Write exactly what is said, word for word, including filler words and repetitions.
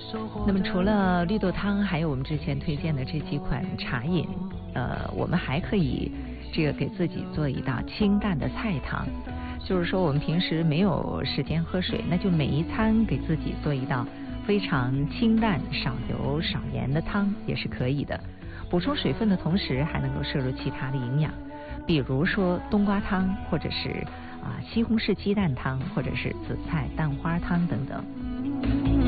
那么除了绿豆汤，还有我们之前推荐的这几款茶饮，呃，我们还可以这个给自己做一道清淡的菜汤。就是说我们平时没有时间喝水，那就每一餐给自己做一道非常清淡、少油少盐的汤也是可以的。补充水分的同时，还能够摄入其他的营养，比如说冬瓜汤，或者是啊西红柿鸡蛋汤，或者是紫菜蛋花汤等等。